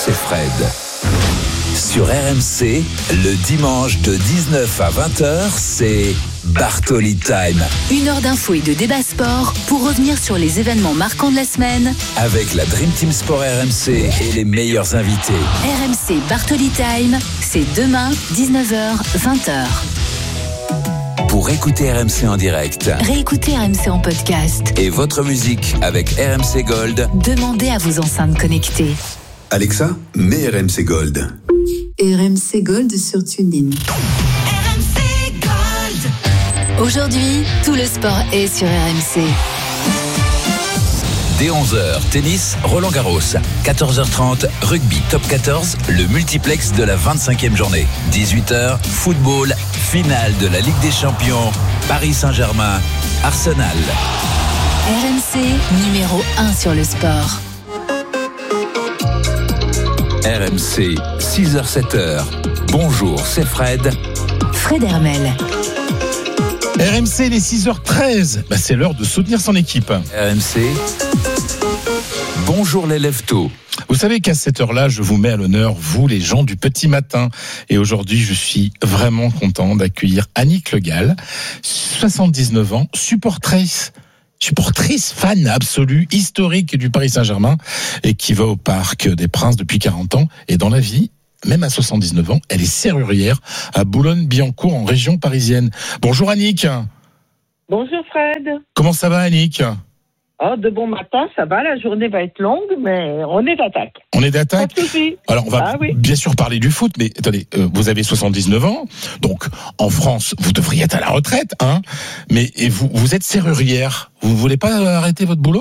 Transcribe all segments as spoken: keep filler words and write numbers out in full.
c'est Fred. Sur R M C, le dimanche de dix-neuf à vingt heures, c'est Bartoli Time. Une heure d'infos et de débat sport pour revenir sur les événements marquants de la semaine. Avec la Dream Team Sport R M C et les meilleurs invités. R M C Bartoli Time, c'est demain, dix-neuf heures, vingt heures. Pour écouter R M C en direct. Réécoutez R M C en podcast. Et votre musique avec R M C Gold. Demandez à vos enceintes connectées. Alexa, mets R M C Gold. R M C Gold sur TuneIn. R M C Gold. Aujourd'hui, tout le sport est sur R M C. Dès onze heures, tennis, Roland Garros. quatorze heures trente, rugby top quatorze, le multiplex de la vingt-cinquième journée. dix-huit heures, football, finale de la Ligue des Champions, Paris Saint-Germain, Arsenal. R M C, numéro un sur le sport. R M C, six heures sept heures. Bonjour, c'est Fred. Fred Hermel. R M C, les six heures treize. Bah, c'est l'heure de soutenir son équipe. R M C, bonjour les lève-tôt. Vous savez qu'à cette heure-là, je vous mets à l'honneur, vous, les gens du petit matin. Et aujourd'hui, je suis vraiment content d'accueillir Annick Le Gall, soixante-dix-neuf ans, supportrice. supportrice, fan absolue, historique du Paris Saint-Germain et qui va au Parc des Princes depuis quarante ans. Et dans la vie, même à soixante-dix-neuf ans, elle est serrurière à Boulogne-Billancourt en région parisienne. Bonjour Annick. Bonjour Fred. Comment ça va Annick ? Oh, de bon matin, ça va, la journée va être longue, mais on est d'attaque. On est d'attaque. Pas de souci. Alors on va ah, oui. bien sûr parler du foot, mais attendez, euh, vous avez soixante-dix-neuf ans, donc en France, vous devriez être à la retraite, hein. Mais et vous, vous êtes serrurière, vous voulez pas arrêter votre boulot ?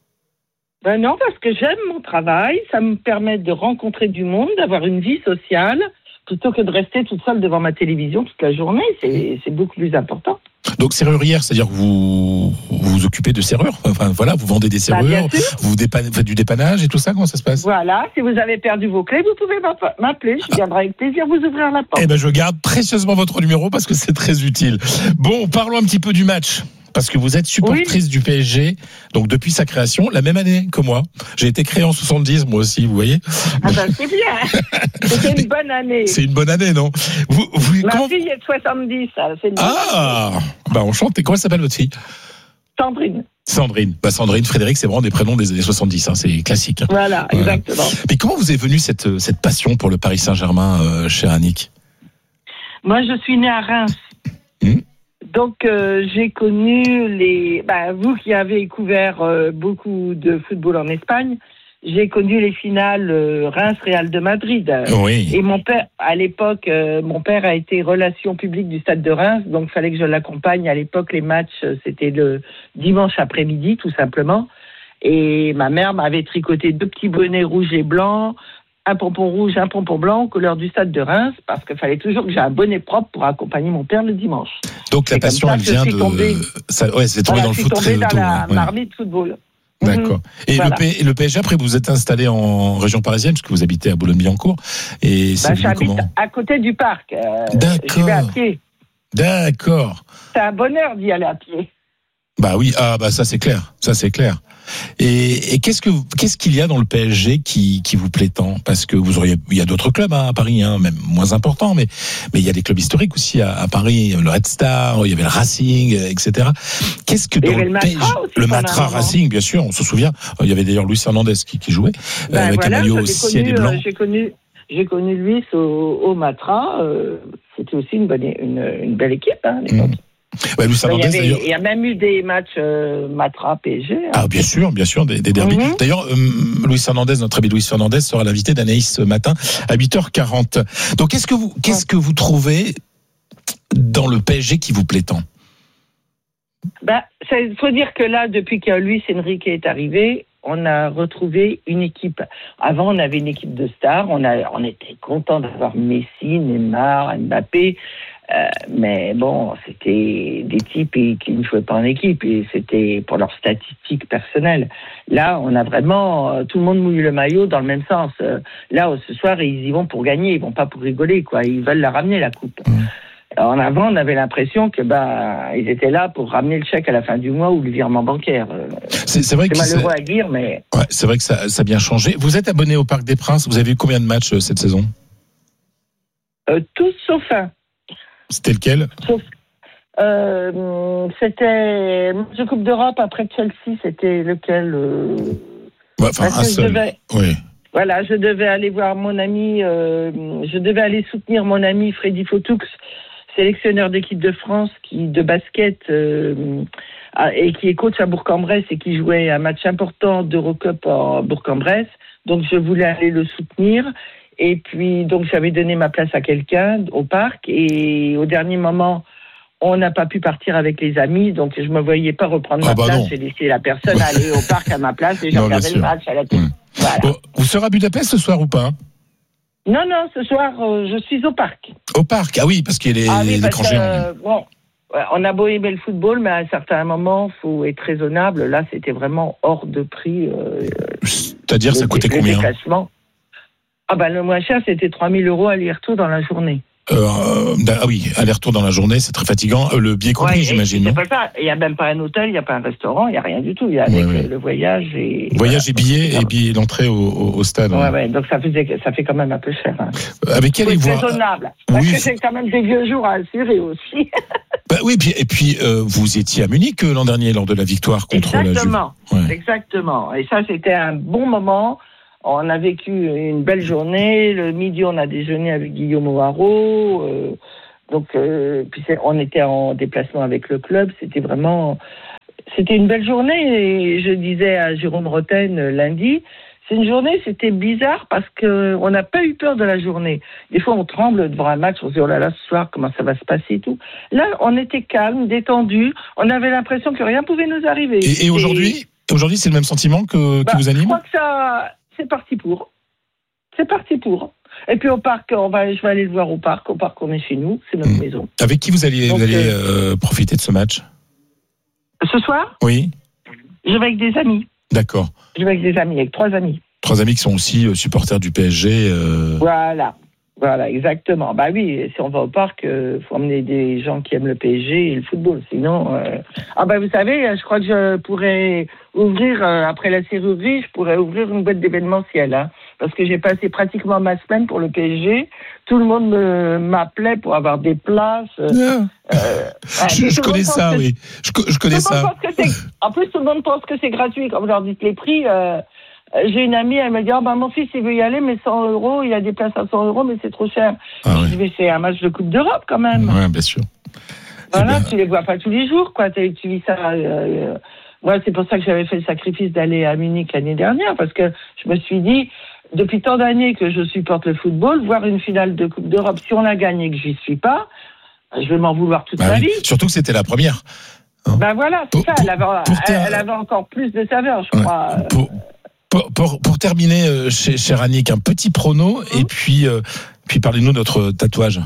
Ben non, parce que j'aime mon travail, ça me permet de rencontrer du monde, d'avoir une vie sociale, plutôt que de rester toute seule devant ma télévision toute la journée, c'est, c'est beaucoup plus important. Donc serrurière, c'est-à-dire que vous vous, vous occupez de serrures, enfin voilà, vous vendez des serrures, bah, vous dépanne, faites du dépannage et tout ça, comment ça se passe ? Voilà, si vous avez perdu vos clés, vous pouvez m'appeler, je viendrai avec plaisir vous ouvrir la porte. Eh ben je garde précieusement votre numéro parce que c'est très utile. Bon, parlons un petit peu du match. Parce que vous êtes supportrice oui. du P S G, donc depuis sa création, la même année que moi. J'ai été créé en soixante-dix, moi aussi, vous voyez. Ah ben c'est bien, c'était une bonne année. C'est une bonne année, non ? vous, vous, Ma comment... fille est de soixante-dix, ça, c'est une bonne Ah année. Bah enchanté, comment s'appelle votre fille ? Sandrine. Sandrine. Bah Sandrine, Frédéric, c'est vraiment des prénoms des années soixante-dix, hein, c'est classique. Hein. Voilà, voilà, exactement. Mais comment vous est venue cette, cette passion pour le Paris Saint-Germain, euh, chère Annick ? Moi, je suis née à Reims. Hum. Donc, euh, j'ai connu les... Bah, vous qui avez couvert euh, beaucoup de football en Espagne, j'ai connu les finales euh, Reims-Real de Madrid. Oui. Et mon père, à l'époque, euh, mon père a été relations publiques du Stade de Reims, donc il fallait que je l'accompagne. À l'époque, les matchs, c'était le dimanche après-midi, tout simplement. Et ma mère m'avait tricoté deux petits bonnets rouges et blancs, un pompon rouge, un pompon blanc, couleur du Stade de Reims, parce qu'il fallait toujours que j'ai un bonnet propre pour accompagner mon père le dimanche. Donc la c'est passion, elle vient de... Tombée... Ça, ouais, c'est tombé voilà, dans le foot très tôt. Je suis tombée dans la ouais. marmite football. D'accord. Et, voilà. le P... et le P S G, après, vous êtes installé en région parisienne, puisque vous habitez à Boulogne-Billancourt. Et c'est bah, j'habite comment à côté du parc. Euh, D'accord. J'y vais à pied. D'accord. C'est un bonheur d'y aller à pied. Bah oui, ah bah ça c'est clair, ça c'est clair. Et, et qu'est-ce que qu'est-ce qu'il y a dans le P S G qui qui vous plaît tant ? Parce que vous auriez, il y a d'autres clubs hein, à Paris, hein, même moins importants, mais mais il y a des clubs historiques aussi à, à Paris, le Red Star, il y avait le Racing, et cetera. Qu'est-ce que dans le, le Matra P S G, aussi, le Matra Racing, bien sûr, on se souvient. Il y avait d'ailleurs Luis Hernandez qui, qui jouait ben euh, avec voilà, un maillot ciel et blanc. Euh, j'ai connu j'ai connu Luis au, au Matra. Euh, c'était aussi une bonne une, une belle équipe hein, à l'époque. Mmh. Ouais, Luis Hernandez, il, y avait, il y a même eu des matchs euh, Matra P S G. Hein. Ah bien sûr, bien sûr, des, des derbys. Mm-hmm. D'ailleurs, euh, Luis Hernandez, notre ami Luis Hernandez, sera l'invité d'Anaïs ce matin à huit heures quarante. Donc qu'est-ce que vous, qu'est-ce que vous trouvez dans le P S G qui vous plaît tant ? Ben, il faut dire que là, depuis que Luis Enrique est arrivé, on a retrouvé une équipe. Avant, on avait une équipe de stars. On, a, on était content d'avoir Messi, Neymar, Mbappé. Euh, mais bon, c'était des types qui ne jouaient pas en équipe et c'était pour leurs statistiques personnelles. Là, on a vraiment euh, tout le monde mouille le maillot dans le même sens. Euh, là, ce soir, ils y vont pour gagner, ils vont pas pour rigoler, quoi. Ils veulent la ramener la coupe. Mmh. En avant, on avait l'impression que bah ils étaient là pour ramener le chèque à la fin du mois ou le virement bancaire. C'est, c'est vrai c'est que malheureux c'est... à dire, mais Ouais, c'est vrai que ça, ça a bien changé. Vous êtes abonné au Parc des Princes. Vous avez vu combien de matchs euh, cette saison ? euh, tous sauf un. C'était lequel ? Sauf, euh, c'était la Coupe d'Europe après Chelsea. C'était lequel euh... ouais, Enfin, un je seul. devais, Oui. Voilà, je devais aller voir mon ami. Euh, je devais aller soutenir mon ami Freddy Fotoux, sélectionneur d'équipe de France, qui de basket euh, a, et qui est coach à Bourg-en-Bresse et qui jouait un match important d'Eurocup à Bourg-en-Bresse. Donc je voulais aller le soutenir. Et puis donc j'avais donné ma place à quelqu'un au parc et au dernier moment. On n'a pas pu partir avec les amis, donc je me voyais pas reprendre ah ma bah place. Non. J'ai laissé la personne aller au parc à ma place et j'ai Non, regardé le match à la télé. Mmh. Voilà. Bon, vous serez à Budapest ce soir ou pas ? Non, non, ce soir, euh, je suis au parc. Au parc, ah oui, parce qu'il y a les, ah oui, les parce étrangers. que, euh, bon, on a beau aimer le football, mais à un certain moment, il faut être raisonnable. Là, c'était vraiment hors de prix. Euh, C'est-à-dire, ça le, coûtait le combien ? déplacement. Ah ben, le moins cher, c'était trois mille euros aller-retour dans la journée. Euh, ah oui, aller-retour dans la journée, c'est très fatigant. Euh, le billet compris, ouais, j'imagine, c'est non ? pas ça. Il n'y a même pas un hôtel, il n'y a pas un restaurant, il n'y a rien du tout. Il y a avec ouais, ouais. le voyage et... Voyage voilà. et billets, et billets d'entrée au, au, au stade. Ouais, hein. ouais, donc ça, faisait, ça fait quand même un peu cher. Hein. Avec qui allez-vous C'est voir ? raisonnable, parce Oui, que c'est quand même des vieux jours à assurer aussi. Bah oui, puis, et puis euh, vous étiez à Munich euh, l'an dernier lors de la victoire contre Exactement, la Juve. Ouais. exactement. Et ça, c'était un bon moment. On a vécu une belle journée. Le midi, on a déjeuné avec Guillaume O'Haraud. Euh, donc, euh, puis c'est, on était en déplacement avec le club. C'était vraiment, c'était une belle journée. Et je disais à Jérôme Roten euh, lundi, c'est une journée, c'était bizarre parce que on n'a pas eu peur de la journée. Des fois, on tremble devant un match, on se dit oh là là, ce soir, comment ça va se passer et tout. Là, on était calme, détendu. On avait l'impression que rien pouvait nous arriver. Et, et aujourd'hui, aujourd'hui, c'est le même sentiment que, bah, qui vous anime ? Je crois que ça, c'est parti pour. C'est parti pour. Et puis au parc, on va, je vais aller le voir au parc. Au parc, on est chez nous, c'est notre mmh. maison. Avec qui vous allez, Donc, vous allez euh, profiter de ce match ? Ce soir ? Oui. Je vais avec des amis. D'accord. Je vais avec des amis, avec trois amis. Trois amis qui sont aussi euh, supporters du P S G. Euh... Voilà. Voilà, exactement. Bah oui, si on va au parc, il euh, faut emmener des gens qui aiment le P S G et le football. Sinon, euh... ah bah vous savez, je crois que je pourrais ouvrir euh, après la serrurerie, je pourrais ouvrir une boîte d'événementiel, hein, parce que j'ai passé pratiquement ma semaine pour le P S G. Tout le monde me, m'appelait pour avoir des places. Euh, yeah. euh, je je connais ça, que... oui. Je, je connais ça. En plus, tout le monde pense que c'est gratuit. Quand vous leur dites les prix. Euh... J'ai une amie, elle me dit, oh, ben, mon fils, il veut y aller, mais cent euros, il y a des places à cent euros, mais c'est trop cher. Ah, je dis, mais c'est un match de Coupe d'Europe, quand même. Oui, bien sûr. Voilà, ben... tu les vois pas tous les jours, quoi. Tu, tu vis ça, euh, moi, c'est pour ça que j'avais fait le sacrifice d'aller à Munich l'année dernière, parce que je me suis dit, depuis tant d'années que je supporte le football, voir une finale de Coupe d'Europe, si on la gagne et que j'y suis pas, je vais m'en vouloir toute bah ma oui. vie. Surtout que c'était la première. Ben bah voilà, c'est pour, ça, elle avait, ter... elle, elle avait encore plus de saveur, je ouais. crois. Pour... Pour, pour, pour terminer, euh, cher, cher Annick, un petit prono, mmh. et puis, euh, puis parlez-nous de notre tatouage.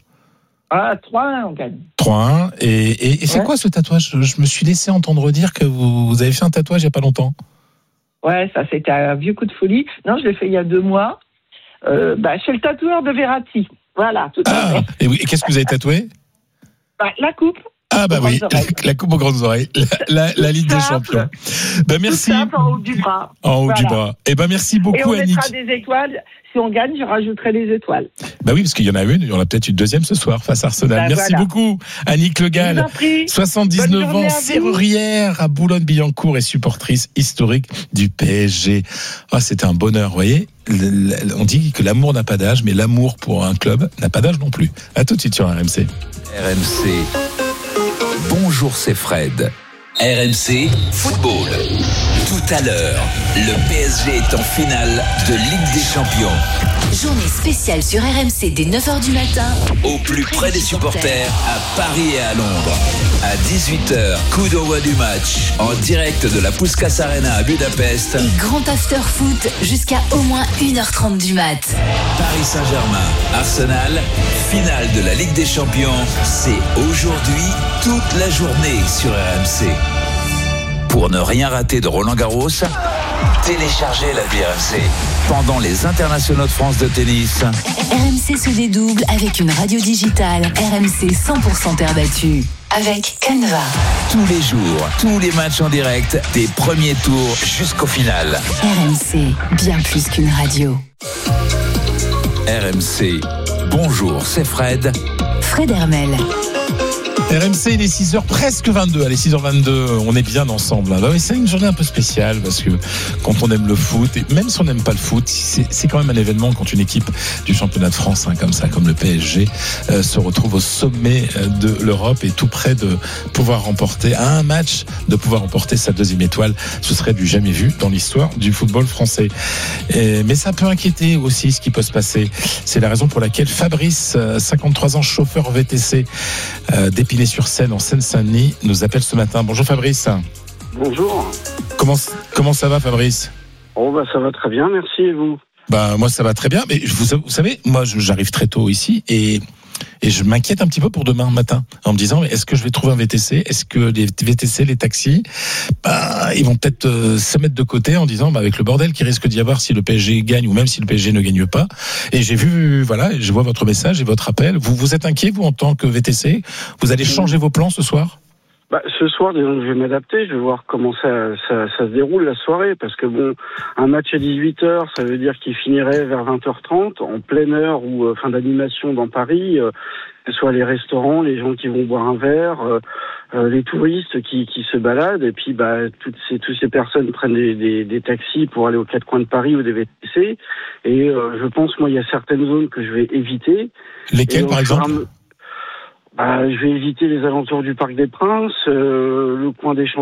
Ah, trois un, on gagne. trois un. Et, et, et c'est ouais. quoi ce tatouage ? je, je me suis laissé entendre dire que vous, vous avez fait un tatouage il n'y a pas longtemps. Ouais, ça c'était un vieux coup de folie. Non, je l'ai fait il y a deux mois. Euh, bah, chez le tatoueur de Verratti. Voilà, tout à ah, fait. Et, oui, et qu'est-ce que vous avez tatoué ? bah, La coupe. Ah bah oui, la coupe aux grandes oreilles, la, la, la Ligue des Champions. Bah merci. Tout simple, en haut du bras. En haut voilà. du bras. Et ben bah merci beaucoup, Annick. Et on Annick. mettra des étoiles. Si on gagne, je rajouterai des étoiles. Bah oui, parce qu'il y en a une, il y en a peut-être une deuxième ce soir face à Arsenal. Bah merci voilà. beaucoup, Annick Le Gall. soixante-dix-neuf ans, serrurière à Boulogne-Billancourt et supportrice historique du P S G. Ah, c'était un bonheur, vous voyez. On dit que l'amour n'a pas d'âge, mais l'amour pour un club n'a pas d'âge non plus. À tout de suite sur R M C. R M C. Bonjour, c'est Fred. R M C Football. Tout à l'heure, le P S G est en finale de Ligue des Champions. Journée spéciale sur R M C dès neuf heures du matin. Au plus près des supporters, à Paris et à Londres. À dix-huit heures, coup d'envoi du match. En direct de la Puskás Arena à Budapest. Et grand after foot jusqu'à au moins une heure trente du mat. Paris Saint-Germain, Arsenal, finale de la Ligue des Champions. C'est aujourd'hui, toute la journée sur R M C. Pour ne rien rater de Roland Garros, téléchargez l'appli R M C. pendant les internationaux de France de tennis. R M C se dédouble avec une radio digitale R M C cent pour cent terre battue. Avec Canva. Tous les jours, tous les matchs en direct, des premiers tours jusqu'au final. R M C, bien plus qu'une radio. R M C, bonjour, c'est Fred. Fred Hermel. R M C, il est six heures, presque vingt-deux. Allez, six heures vingt-deux, on est bien ensemble. Bah oui, c'est une journée un peu spéciale parce que quand on aime le foot, et même si on n'aime pas le foot, c'est, c'est quand même un événement quand une équipe du championnat de France, hein, comme ça, comme le P S G, euh, se retrouve au sommet de l'Europe et tout près de pouvoir remporter, à un match, de pouvoir remporter sa deuxième étoile. Ce serait du jamais vu dans l'histoire du football français. Et, mais ça peut inquiéter aussi ce qui peut se passer. C'est la raison pour laquelle Fabrice, cinquante-trois ans, chauffeur V T C, euh, d'Épinay-sur-Seine en Seine-Saint-Denis, nous appelle ce matin. Bonjour Fabrice. Bonjour. Comment, comment ça va Fabrice ? Oh bah ça va très bien, merci, et vous ? Bah moi ça va très bien, mais vous, vous savez, moi j'arrive très tôt ici et, et je m'inquiète un petit peu pour demain matin en me disant mais est-ce que je vais trouver un V T C ? Est-ce que les V T C, les taxis, bah, ils vont peut-être euh, se mettre de côté en disant bah, avec le bordel qui risque d'y avoir si le P S G gagne ou même si le P S G ne gagne pas. Et j'ai vu, voilà, je vois votre message et votre appel. Vous vous êtes inquiet vous en tant que V T C ? Vous allez changer vos plans ce soir ? Bah, ce soir, disons, je vais m'adapter, je vais voir comment ça, ça, ça se déroule la soirée, parce que bon, un match à dix-huit heures, ça veut dire qu'il finirait vers vingt heures trente, en pleine heure ou euh, fin d'animation dans Paris, euh, que ce soit les restaurants, les gens qui vont boire un verre, euh, euh, les touristes qui, qui se baladent, et puis bah toutes ces, toutes ces personnes prennent des, des, des taxis pour aller aux quatre coins de Paris ou des V T C, et euh, je pense, moi, il y a certaines zones que je vais éviter. Lesquelles, par exemple ? Bah, je vais éviter les alentours du Parc des Princes, euh, le coin des Champs